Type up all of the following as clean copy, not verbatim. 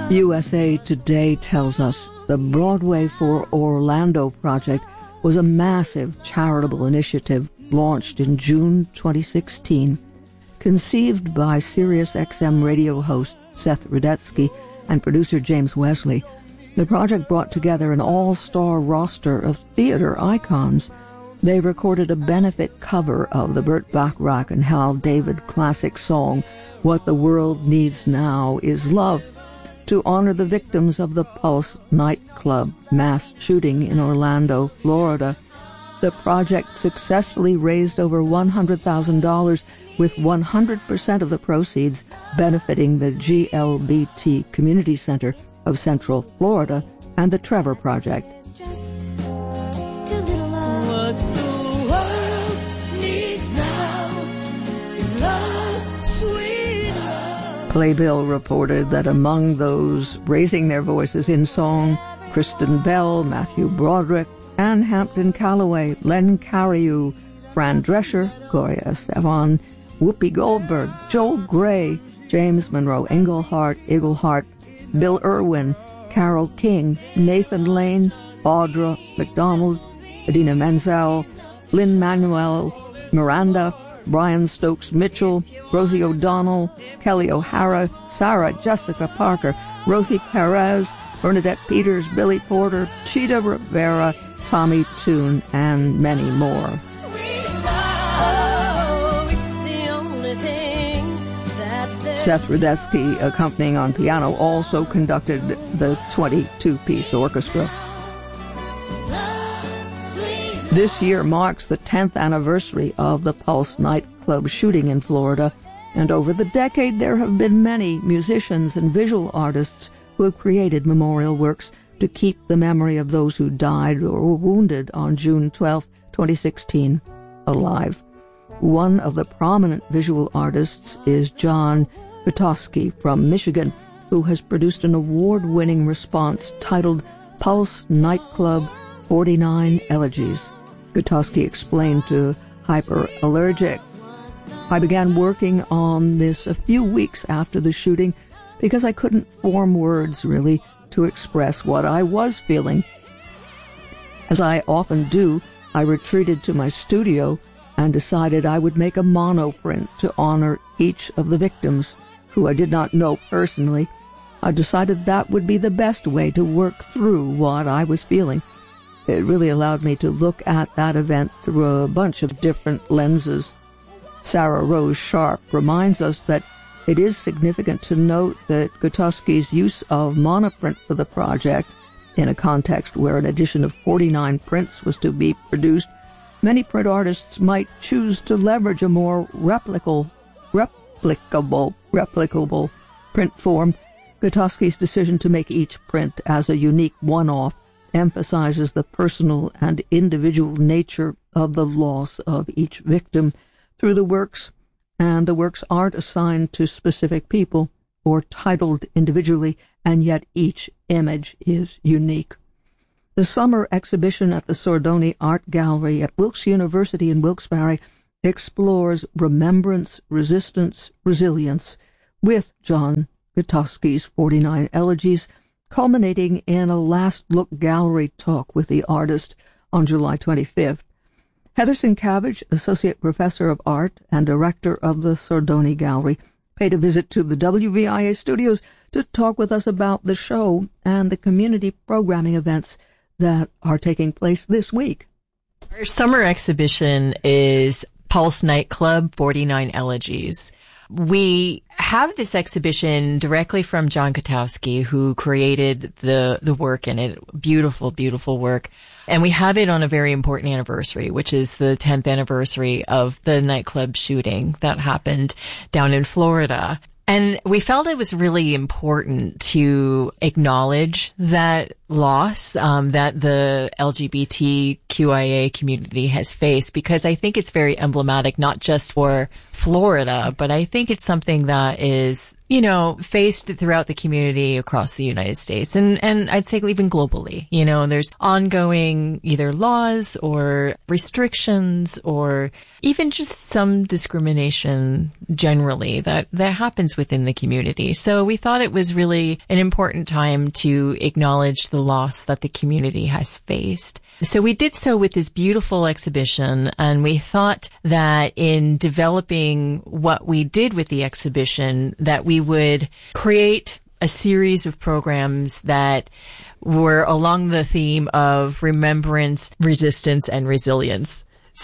USA Today tells us the Broadway for Orlando project was a massive charitable initiative launched in June 2016. Conceived by SiriusXM radio host Seth Rudetsky and producer James Wesley, the project brought together an all-star roster of theater icons. They recorded a benefit cover of the Burt Bacharach and Hal David classic song, What the World Needs Now Is Love, to honor the victims of the Pulse nightclub mass shooting in Orlando, Florida. The project successfully raised over $100,000, with 100% of the proceeds benefiting the GLBT Community Center of Central Florida and the Trevor Project. Playbill reported that among those raising their voices in song, Kristen Bell, Matthew Broderick, Anne Hampton Calloway, Len Cariou, Fran Drescher, Gloria Estefan, Whoopi Goldberg, Joel Gray, James Monroe Englehart, Bill Irwin, Carole King, Nathan Lane, Audra McDonald, Idina Menzel, Lin-Manuel Miranda, Brian Stokes Mitchell, Rosie O'Donnell, Kelly O'Hara, Sarah Jessica Parker, Rosie Perez, Bernadette Peters, Billy Porter, Cheetah Rivera, Tommy Tune, and many more. Seth Rudetsky, accompanying on piano, also conducted the 22-piece orchestra. This year marks the 10th anniversary of the Pulse nightclub shooting in Florida, and over the decade there have been many musicians and visual artists who have created memorial works to keep the memory of those who died or were wounded on June 12, 2016, alive. One of the prominent visual artists is John Gutowski from Michigan, who has produced an award-winning response titled Pulse Nightclub 49 Elegies. Gutowski explained to Hyperallergic, I began working on this a few weeks after the shooting because I couldn't form words, really, to express what I was feeling. As I often do, I retreated to my studio and decided I would make a monoprint to honor each of the victims, who I did not know personally. I decided that would be the best way to work through what I was feeling. It really allowed me to look at that event through a bunch of different lenses. Sarah Rose Sharp reminds us that it is significant to note that Gutowski's use of monoprint for the project, in a context where an edition of 49 prints was to be produced, many print artists might choose to leverage a more replicable print form. Gutowski's decision to make each print as a unique one-off emphasizes the personal and individual nature of the loss of each victim through the works, and the works aren't assigned to specific people or titled individually, and yet each image is unique. The summer exhibition at the Sordoni Art Gallery at Wilkes University in Wilkes-Barre explores remembrance, resistance, resilience with John Gutowski's 49 Elegies, culminating in a last-look gallery talk with the artist on July 25th. Heather Sienkiewicz, Associate Professor of Art and Director of the Sordoni Gallery, paid a visit to the WVIA studios to talk with us about the show and the community programming events that are taking place this week. Our summer exhibition is Pulse Nightclub 49 Elegies. We have this exhibition directly from John Gutowski, who created the work in it. Beautiful, beautiful work. And we have it on a very important anniversary, which is the 10th anniversary of the nightclub shooting that happened down in Florida. And we felt it was really important to acknowledge that loss that the LGBTQIA community has faced, because I think it's very emblematic, not just for Florida, but I think it's something that is, faced throughout the community across the United States and I'd say even globally. There's ongoing either laws or restrictions or even just some discrimination generally that happens within the community. So we thought it was really an important time to acknowledge the loss that the community has faced. So we did so with this beautiful exhibition, and we thought that in developing what we did with the exhibition, that we would create a series of programs that were along the theme of remembrance, resistance, and resilience.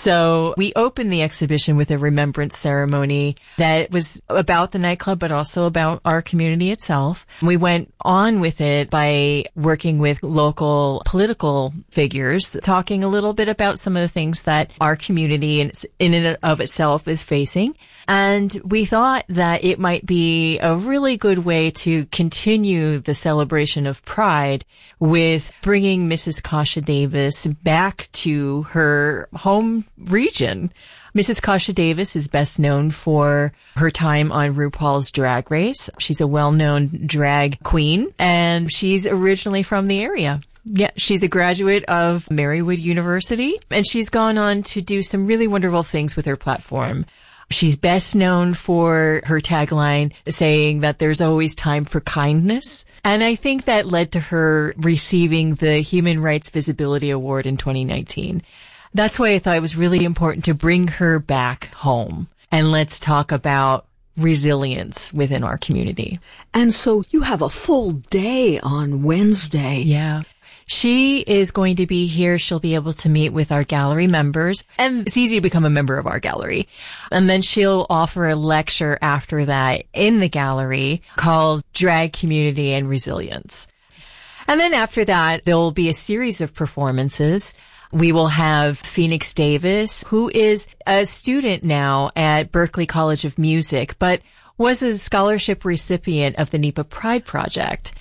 So we opened the exhibition with a remembrance ceremony that was about the nightclub, but also about our community itself. We went on with it by working with local political figures, talking a little bit about some of the things that our community in and of itself is facing. And we thought that it might be a really good way to continue the celebration of Pride with bringing Mrs. Kasha Davis back to her home region. Mrs. Kasha Davis is best known for her time on RuPaul's Drag Race. She's a well-known drag queen, and she's originally from the area. Yeah, she's a graduate of Marywood University, and she's gone on to do some really wonderful things with her platform. She's best known for her tagline saying that there's always time for kindness. And I think that led to her receiving the Human Rights Visibility Award in 2019. That's why I thought it was really important to bring her back home. And let's talk about resilience within our community. And so you have a full day on Wednesday. Yeah. She is going to be here. She'll be able to meet with our gallery members, and it's easy to become a member of our gallery. And then she'll offer a lecture after that in the gallery called Drag Community and Resilience. And then after that, there will be a series of performances. We will have Phoenix Davis, who is a student now at Berklee College of Music, but was a scholarship recipient of the NEPA Pride Project.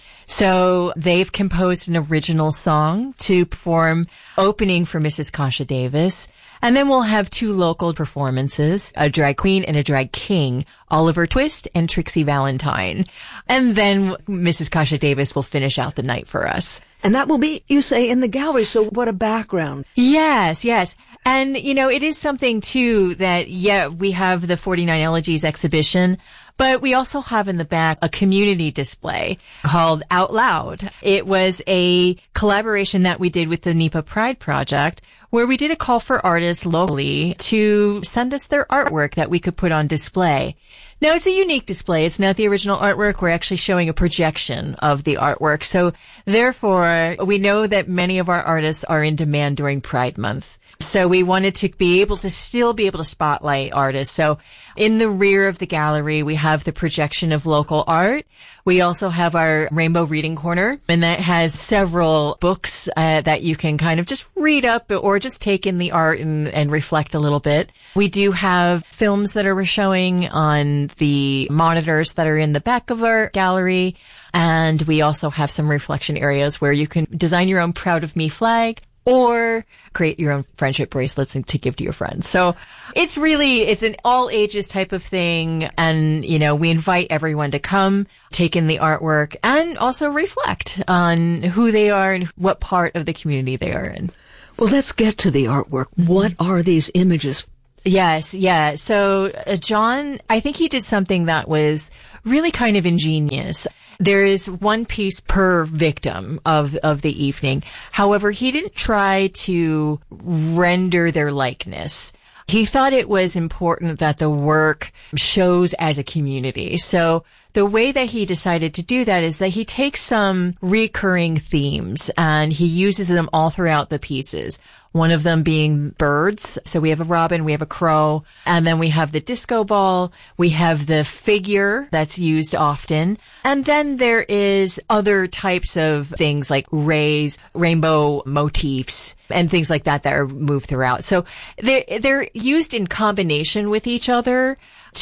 So they've composed an original song to perform opening for Mrs. Kasha Davis. And then we'll have two local performances, a drag queen and a drag king, Oliver Twist and Trixie Valentine. And then Mrs. Kasha Davis will finish out the night for us. And that will be, you say, in the gallery. So what a background. Yes, yes. And, it is something, too, that, we have the 49 Elegies exhibition, but we also have in the back a community display called Out Loud. It was a collaboration that we did with the NEPA Pride Project, where we did a call for artists locally to send us their artwork that we could put on display. Now, it's a unique display. It's not the original artwork. We're actually showing a projection of the artwork. So, therefore, we know that many of our artists are in demand during Pride Month. So we wanted to be able to still be able to spotlight artists. So in the rear of the gallery, we have the projection of local art. We also have our Rainbow Reading Corner, and that has several books that you can kind of just read up or just take in the art and reflect a little bit. We do have films that are showing on the monitors that are in the back of our gallery. And we also have some reflection areas where you can design your own Proud of Me flag, or create your own friendship bracelets to give to your friends. So it's an all ages type of thing. And, we invite everyone to come, take in the artwork, and also reflect on who they are and what part of the community they are in. Well, let's get to the artwork. What are these images? Yes, yeah. So John, I think he did something that was really kind of ingenious. There is one piece per victim of the evening. However, he didn't try to render their likeness. He thought it was important that the work shows as a community. So the way that he decided to do that is that he takes some recurring themes and he uses them all throughout the pieces. One of them being birds. So we have a robin, we have a crow, and then we have the disco ball. We have the figure that's used often. And then there is other types of things like rays, rainbow motifs, and things like that are moved throughout. So they're used in combination with each other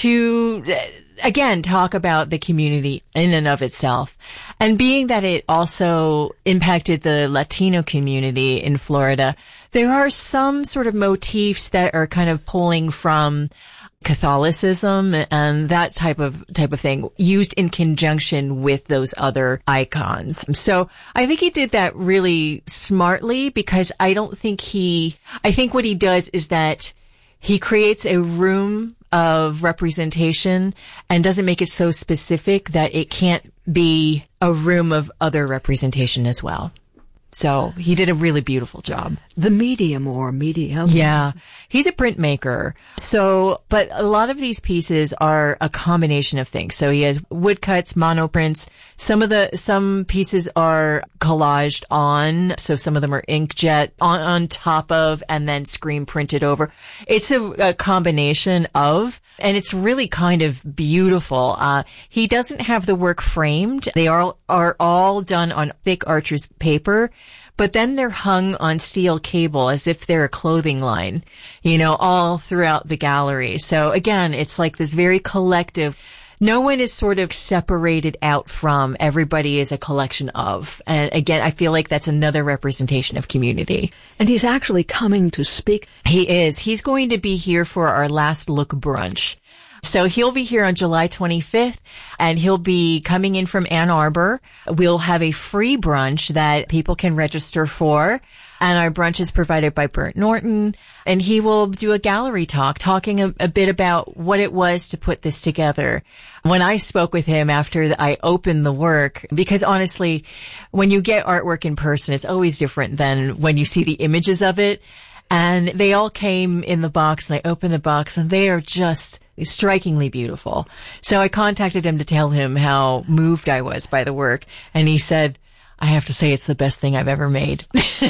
to, again, talk about the community in and of itself. And being that it also impacted the Latino community in Florida, there are some sort of motifs that are kind of pulling from Catholicism and that type of thing used in conjunction with those other icons. So I think he did that really smartly, because I think what he does is that he creates a room of representation and doesn't make it so specific that it can't be a room of other representation as well. So he did a really beautiful job. The medium. Yeah. He's a printmaker. So, but a lot of these pieces are a combination of things. So he has woodcuts, monoprints. Some pieces are collaged on. So some of them are inkjet on top of and then screen printed over. It's a combination of, and it's really kind of beautiful. He doesn't have the work framed. They are all done on thick Archer's paper. But then they're hung on steel cable as if they're a clothing line, all throughout the gallery. So again, it's like this very collective. No one is sort of separated out from. Everybody is a collection of. And again, I feel like that's another representation of community. And he's actually coming to speak. He is. He's going to be here for our last look brunch. So he'll be here on July 25th, and he'll be coming in from Ann Arbor. We'll have a free brunch that people can register for, and our brunch is provided by Bert Norton, and he will do a gallery talk, talking a bit about what it was to put this together. When I spoke with him after I opened the work, because honestly, when you get artwork in person, it's always different than when you see the images of it. And they all came in the box, and I opened the box, and they are just strikingly beautiful. So I contacted him to tell him how moved I was by the work, and he said, I have to say it's the best thing I've ever made.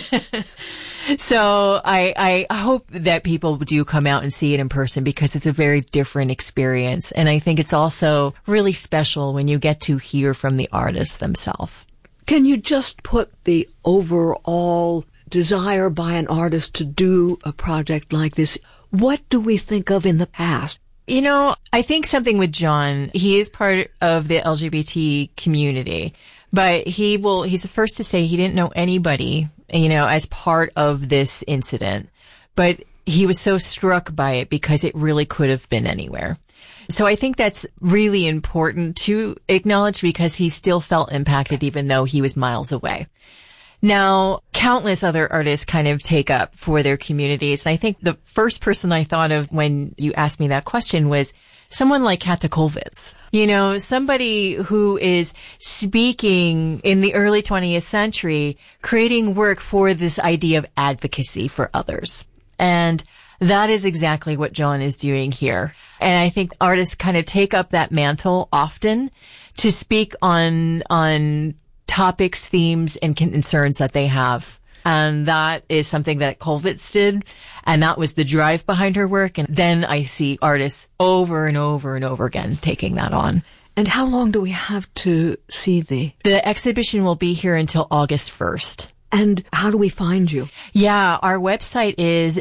So I hope that people do come out and see it in person, because it's a very different experience. And I think it's also really special when you get to hear from the artists themselves. Can you just put the overall desire by an artist to do a project like this? What do we think of in the past? I think something with John, he is part of the LGBT community, but he's the first to say he didn't know anybody, as part of this incident, but he was so struck by it because it really could have been anywhere. So I think that's really important to acknowledge, because he still felt impacted even though he was miles away. Now, countless other artists kind of take up for their communities. And I think the first person I thought of when you asked me that question was someone like Kata Kollwitz. Somebody who is speaking in the early 20th century, creating work for this idea of advocacy for others. And that is exactly what John is doing here. And I think artists kind of take up that mantle often to speak on topics, themes, and concerns that they have. And that is something that Kollwitz did. And that was the drive behind her work. And then I see artists over and over and over again taking that on. And how long do we have to see the exhibition will be here until August 1st. And how do we find you? Yeah, our website is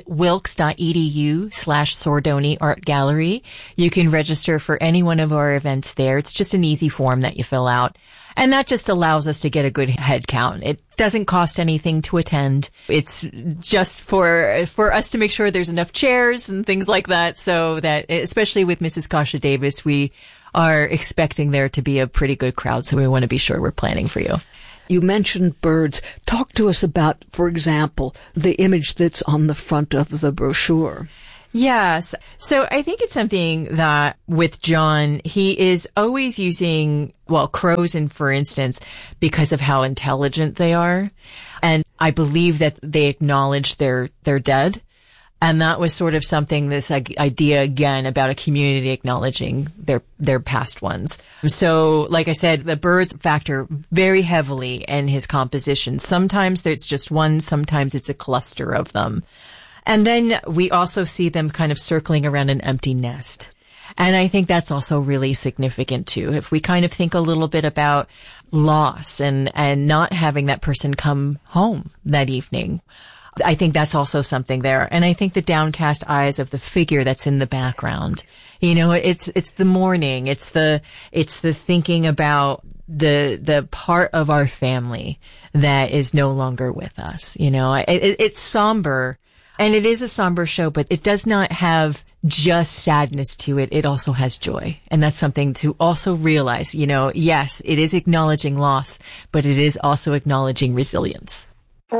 wilkes.edu/Sordoni Art Gallery. You can register for any one of our events there. It's just an easy form that you fill out. And that just allows us to get a good head count. It doesn't cost anything to attend. It's just for us to make sure there's enough chairs and things like that, so that, especially with Mrs. Kasha Davis, we are expecting there to be a pretty good crowd, so we want to be sure we're planning for you. You mentioned birds. Talk to us about, for example, the image that's on the front of the brochure. Yes. So I think it's something that with John, he is always using, crows, for instance, because of how intelligent they are. And I believe that they acknowledge they're dead. And that was sort of something, this idea again about a community acknowledging their past ones. So, like I said, the birds factor very heavily in his composition. Sometimes it's just one, sometimes it's a cluster of them. And then we also see them kind of circling around an empty nest. And I think that's also really significant too. If we kind of think a little bit about loss and not having that person come home that evening, I think that's also something there. And I think the downcast eyes of the figure that's in the background, it's the mourning. It's the thinking about the part of our family that is no longer with us. It's somber. And it is a somber show, but it does not have just sadness to it. It also has joy. And that's something to also realize, yes, it is acknowledging loss, but it is also acknowledging resilience.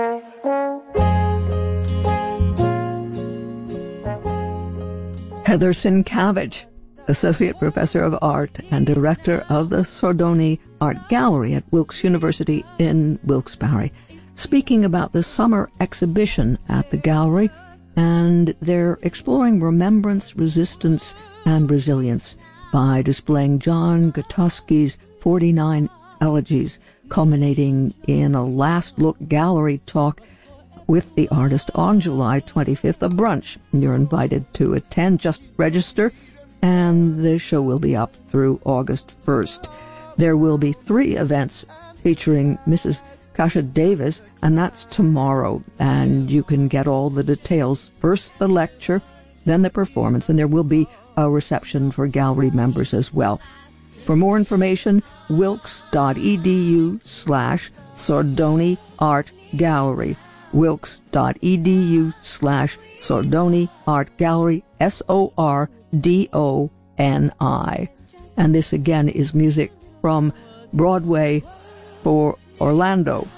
Heather Sienkiewicz, Associate Professor of Art and Director of the Sordoni Art Gallery at Wilkes University in Wilkes-Barre, speaking about the summer exhibition at the gallery, and they're exploring remembrance, resistance, and resilience by displaying John Gutowski's 49 elegies, culminating in a last look gallery talk with the artist on July 25th, a brunch. You're invited to attend. Just register, and the show will be up through August 1st. There will be 3 events featuring Mrs. Kasha Davis, and that's tomorrow, and you can get all the details. First the lecture, then the performance, and there will be a reception for gallery members as well. For more information, wilkes.edu/Sordoni Art Gallery. wilkes.edu/Sordoni Art Gallery, SORDONI. And this again is music from Broadway for Orlando.